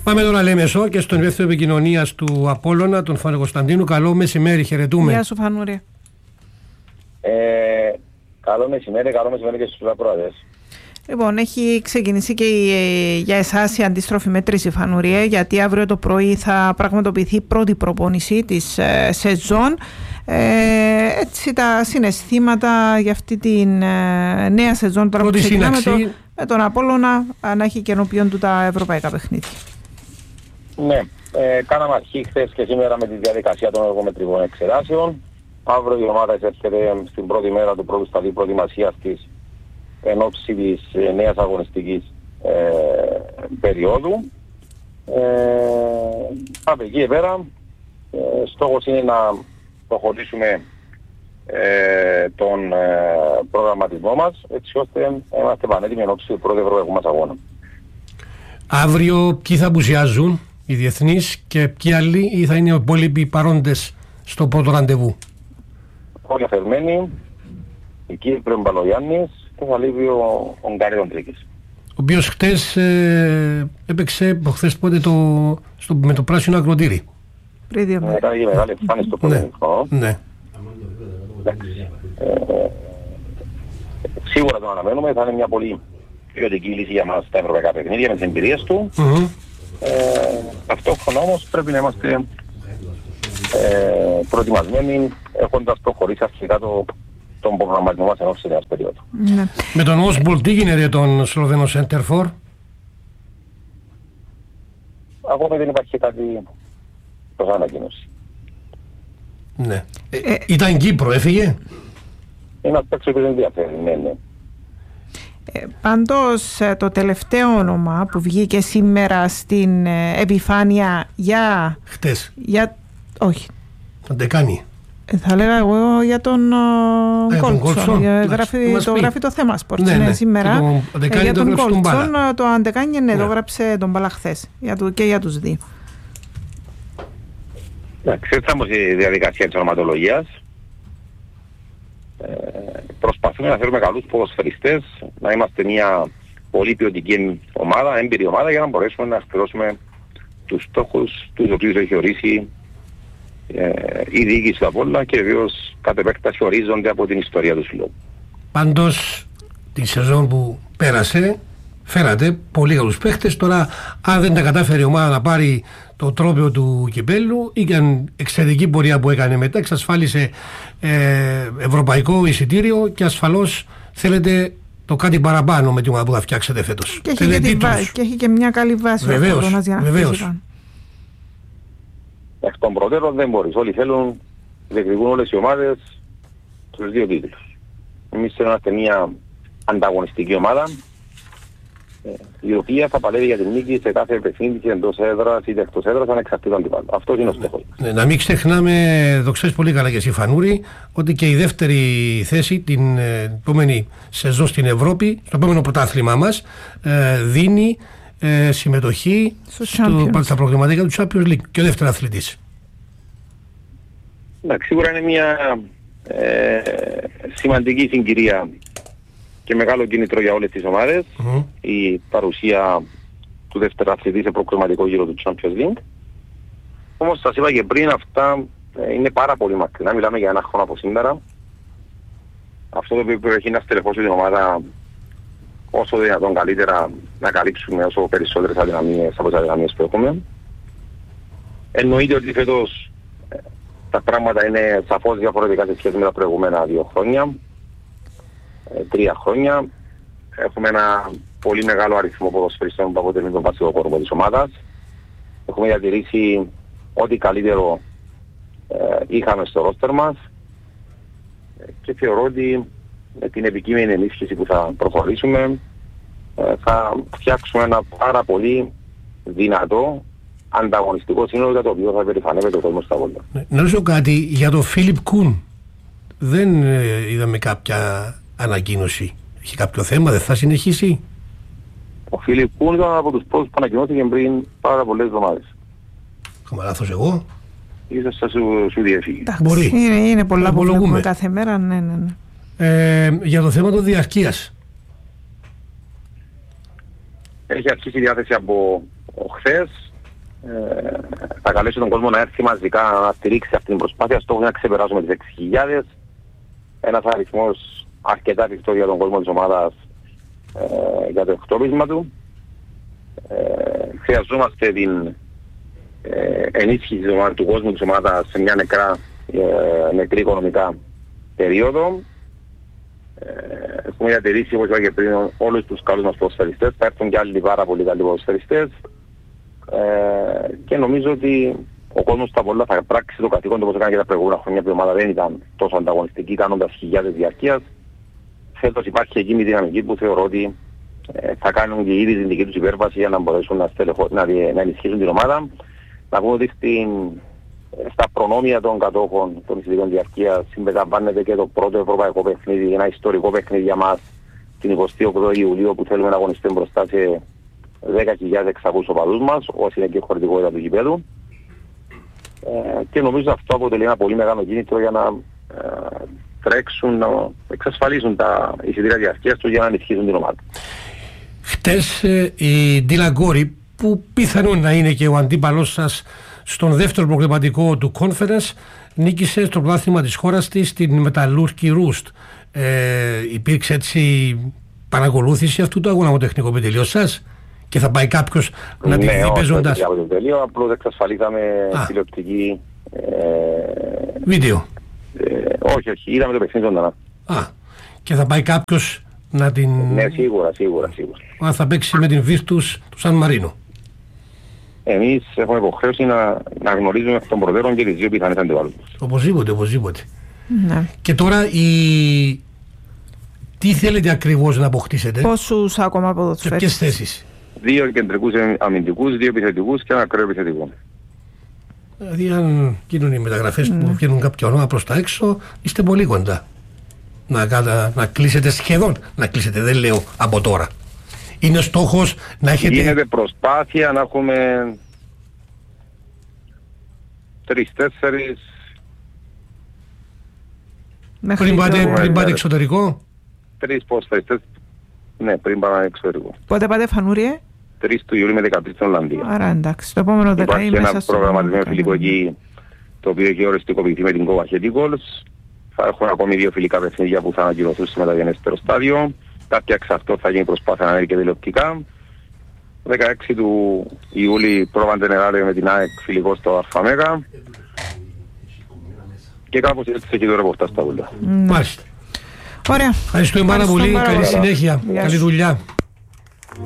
Πάμε τώρα Λέμεσο και στον υπεύθυνο επικοινωνίας του Απόλλωνα, τον Φάνο Κωνσταντίνου. Καλό μεσημέρι, χαιρετούμε. Γεια σου Φανούρη. Καλό μεσημέρι και στους ακροατές. Λοιπόν, έχει ξεκινήσει και για εσάς η αντίστροφη μέτρηση, Φανούρη, γιατί αύριο το πρωί θα πραγματοποιηθεί η πρώτη προπόνηση της σεζόν. Έτσι τα συναισθήματα για αυτή την νέα σεζόν τώρα που ξεκινάμε με τον Απόλλωνα να έχει και ενώπιον του τα ευρωπαϊκά παιχνίδια. Ναι, κάναμε αρχή χθες και σήμερα με τη διαδικασία των εργομετρικών εξετάσεων. Αύριο η ομάδα έρχεται στην πρώτη μέρα του πρώτου σταδίου προετοιμασίας της εν ώψη της νέας αγωνιστικής περίοδου. Από εκεί πέρα στόχος είναι να προχωρήσουμε τον προγραμματισμό μας έτσι ώστε να είμαστε πανέτοιμοι εν ώψη του πρώτου ευρωπαϊκού μας αγώνα. Αύριο ποιοι θα απουσιάζουν, οι διεθνείς, και ποιοι άλλοι, ή θα είναι οι υπόλοιποι παρόντες στο πρώτο ραντεβού? Όλοι αφαιρμένοι, η Κύπρο Μπαλογιάννης και θα λείπει ο Γκάρι Ντρίκης. Ο οποίος χτες έπαιξε προχθές πότε με το πράσινο ακροτήρι. Μετά η μεγάλη εμφάνιση στο πολιτικό. Ναι. Σίγουρα τον αναμένουμε, θα είναι μια πολύ ποιοτική λύση για μας στα ευρωπαϊκά παιχνίδια με τις εμπειρίες του. Ταυτόχρονα όμως πρέπει να είμαστε προετοιμασμένοι έχοντας προχωρήσει αρχικά τον προγραμματισμό μας ενός νέας περίοδου. Ναι. Με τον Όσμπολ τι γίνεται τον Σλοβαίνο Σέντερφορ? Ακόμα δεν υπάρχει κάτι προς ανακοίνωση. Ναι. Ήταν Κύπρο, έφυγε? Είναι ένας παίκτης που δεν ενδιαφέρει, ναι. Πάντως το τελευταίο όνομα που βγήκε σήμερα στην επιφάνεια για... Χτες. Όχι. Θα κάνει. Θα λέγα εγώ για τον Κόλτσον. Το γράφει το θέμα σπορτ σήμερα. Για τον Κόλτσον το Αντεκάνι το γράψε τον Μπάλα χθες και για τους δύο. Ξέρετε η διαδικασία της ονοματολογίας. Προσπαθούμε να φέρουμε καλούς ποδοσφαιριστές, να είμαστε μια πολύ ποιοτική ομάδα, έμπειρη ομάδα, για να μπορέσουμε να εκπληρώσουμε τους στόχους τους οποίους έχει ορίσει η διοίκηση του Απόλλωνα και βεβαίως κατ' επέκταση ορίζονται από την ιστορία του συλλόγου. Πάντως τη σεζόν που πέρασε φέρατε πολύ καλούς παίχτες. Τώρα αν δεν τα κατάφερε η ομάδα να πάρει το τρόπαιο του κυπέλλου, ήταν εξαιρετική πορεία που έκανε μετά, εξασφάλισε ευρωπαϊκό εισιτήριο και ασφαλώς θέλετε το κάτι παραπάνω με την ομάδα που θα φτιάξετε φέτος. Και έχει και μια καλή βάση. Βεβαίως. Εκ των προτέρων δεν μπορείς. Όλοι θέλουν, διεκδικούν όλες οι ομάδες τους δύο τίτλους. Εμείς θέλουμε να είμαστε μια ανταγωνιστική ομάδα η οποία θα παλεύει για την νίκη σε κάθε παιχνίδι εντός έδρας είτε εκτός έδρας ανεξαρτήτως αντιπάλου. Αυτός είναι ο στόχος. Να μην ξεχνάμε, το ξέρεις πολύ καλά και εσύ Φανούρη, ότι και η δεύτερη θέση την επόμενη σεζόν στην Ευρώπη, στο επόμενο πρωτάθλημά μας, δίνει συμμετοχή στα προγραμματικά του Champions League και ο δεύτερο αθλητής. Εντάξει, σίγουρα είναι μια σημαντική συγκυρία και μεγάλο κίνητρο για όλες τις ομάδες η παρουσία του δεύτερου αθλητή σε προκριματικό γύρο του Champions League. Όμως σας είπα και πριν, αυτά είναι πάρα πολύ μακρινά, μιλάμε για ένα χρόνο από σήμερα. Αυτό το οποίο έχει να στελεχώσει την ομάδα όσο δυνατόν καλύτερα να καλύψουμε όσο περισσότερες αδυναμίες από τις αδυναμίες που έχουμε. Εννοείται ότι φέτος τα πράγματα είναι σαφώς διαφορετικά σε σχέση με τα προηγούμενα 2 χρόνια, 3 χρόνια. Έχουμε ένα πολύ μεγάλο αριθμό ποδοσφαιριστών που αποτελούν τον βασικό κόρπο της ομάδας. Έχουμε διατηρήσει ό,τι καλύτερο είχαμε στο ρόστερ μας και θεωρώ ότι με την επικείμενη ενίσχυση που θα προχωρήσουμε θα φτιάξουμε ένα πάρα πολύ δυνατό ανταγωνιστικό σύνολο για το οποίο θα περηφανεύεται ο κόσμος στα Απόλλωνα. Να ρωτήσω κάτι για τον Φίλιπ Κουν. Δεν είδαμε κάποια ανακοίνωση. Έχει κάποιο θέμα, δεν θα συνεχίσει? Ο Φίλιπ Κουν ήταν από τους πρώτους που ανακοινώθηκε πριν πάρα πολλές εβδομάδες. Είχαμε λάθος εγώ? Ίσως θα σου διεφύγει. Μπορεί. Είναι πολλά που βλέπουμε κάθε μέρα. Ναι. Για το θέμα των διαρκείας. Έχει αρχίσει η διάθεση από χθες. θα καλέσω τον κόσμο να έρθει μαζικά να στηρίξει αυτή την προσπάθεια. Στόχο είναι να ξεπεράσουμε τις 6.000. Ένας αριθμός αρκετά ανοιχτός για τον κόσμο της ομάδας για το εκτόπισμα του. Χρειαζόμαστε την ενίσχυση του κόσμου της ομάδας σε μια νεκρή οικονομικά περίοδο. Έχουμε διατηρήσει, όπως είπα και πριν, όλους τους καλούς μας ποδοσφαιριστές. Θα έρθουν και άλλοι πάρα πολύ καλοί ποδοσφαιριστές. Και νομίζω ότι ο κόσμος στα πολλά θα πράξει το καθήκον του όπως έκανε και τα προηγούμενα χρόνια που η ομάδα δεν ήταν τόσο ανταγωνιστική, κάνοντας χιλιάδες διαρκείας. Φέτος υπάρχει εκείνη η δυναμική που θεωρώ ότι θα κάνουν και ήδη την δική τους υπέρβαση για να μπορέσουν να ενισχύσουν την ομάδα. Να πούμε ότι στα προνόμια των κατόχων των εισιτηρίων διαρκείας συμπεριλαμβάνεται και το πρώτο ευρωπαϊκό παιχνίδι, ένα ιστορικό παιχνίδι για μας την 28η Ιουλίου που θέλουμε να αγωνιστούμε μπροστά σε 10.600 οπαδούς μας, όσοι είναι και χωρητικότητα του γηπέδου. Και νομίζω αυτό αποτελεί ένα πολύ μεγάλο κίνητρο για να τρέξουν, να εξασφαλίσουν τα εισιτήρια διαρκείας τους για να ενισχύσουν την ομάδα. Χτες η Ντίλα Γκόρη, που πιθανόν να είναι και ο αντίπαλός σας στον δεύτερο προκριματικό του Conference, νίκησε στο πρωτάθλημα της χώρας της στην Μεταλλούρκη Ρούστ. Υπήρξε έτσι παρακολούθηση αυτού του αγωνιστικού επιτελείου σας και θα πάει κάποιος να τη δει παίζοντας? Ναι, όχι, το απλώς εξασφαλίσαμε τηλεοπτική βίντεο. Όχι, είδαμε το παιχνίδι ζωντανά. Και θα πάει κάποιος να την... Ναι, σίγουρα. Θα παίξει με την Virtus του Σαν Μαρίνο. Εμείς έχουμε υποχρέωση να γνωρίζουμε από τον προτέρων και τις δύο πιθανές αντιβάλλοντες. Οπωσδήποτε. Ναι. Και τώρα τι θέλετε ακριβώς να αποκτήσετε? Πόσους ακόμα ποδοσφαίρες? Σε ποιες θέσεις? 2 κεντρικούς αμυντικούς, 2 επιθετικούς και ένα ακραίο επιθετικό. Δηλαδή αν γίνουν οι μεταγραφές που βγαίνουν κάποιο όνομα προς τα έξω, είστε πολύ κοντά να κλείσετε, σχεδόν να κλείσετε, δεν λέω από τώρα. Είναι στόχος να έχετε... Γίνεται προσπάθεια να έχουμε 3-4... Πριν πάτε εξωτερικό? 3 ποδοσφαιριστές, ναι, πριν πάμε εξωτερικό. Πότε πάτε Φανούριε? 3 του Ιουλίου με 13 στην Ολλανδία. Άρα εντάξει, το επόμενο δεκαήμερο μέσα υπάρχει ένα προγραμματισμένο φιλικό εκεί, το οποίο έχει οριστικοποιηθεί με την Κόβα Χετίκολς. Θα έχουμε ακόμη 2 φιλικά παιχνίδια που θα ανακοινωθούν στο μεταγενέστερο στάδιο. Κάποια εξ αυτών θα γίνει προσπάθεια να είναι και τηλεοπτικά. 16 του Ιούλη πρόβαν Τενεράρε με την ΑΕΚ φιλικό στο Αρφαμέγα. Και κάπως έτσι έχει το ρεπορτάζ στα ούλα. Μάλιστα. Ωραία. Ευχαριστούμε πάρα πολύ. Καλή συνέχεια. Καλή δουλειά.